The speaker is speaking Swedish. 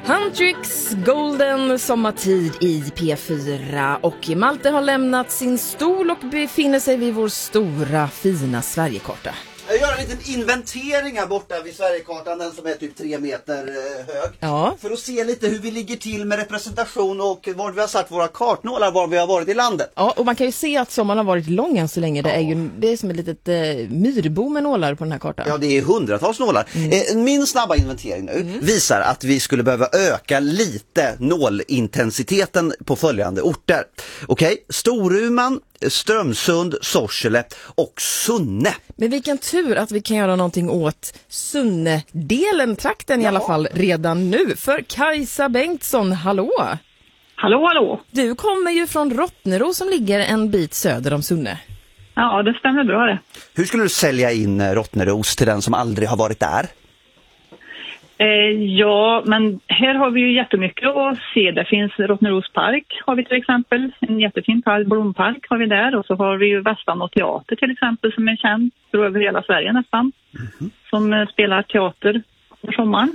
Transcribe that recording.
Huntrix Golden sommartid i P4 och Malte har lämnat sin stol och befinner sig vid vår stora fina Sverigekarta. Jag gör en liten inventering här borta vid Sverigekartan, den som är typ 3 meter hög. Ja. För att se lite hur vi ligger till med representation och var vi har satt våra kartnålar, var vi har varit i landet. Ja, och man kan ju se att sommaren har varit lång än så länge. Det är som ett litet myrbo med nålar på den här kartan. Ja, det är hundratals nålar. Min snabba inventering nu visar att vi skulle behöva öka lite nålintensiteten på följande orter. Okej, Storuman, Strömsund, Sorsele och Sunne. Men vilken tur att vi kan göra någonting åt Sunne-delen, trakten i alla fall, redan nu. För Kajsa Bengtsson, hallå! Hallå, hallå! Du kommer ju från Rottnero som ligger en bit söder om Sunne. Ja, det stämmer bra det. Hur skulle du sälja in Rottneros till den som aldrig har varit där? Ja, men här har vi ju jättemycket att se. Det finns Rottneros park har vi till exempel. En jättefin park, blompark har vi där. Och så har vi ju Västanå teater till exempel som är känd över hela Sverige nästan. Som spelar teater på sommaren.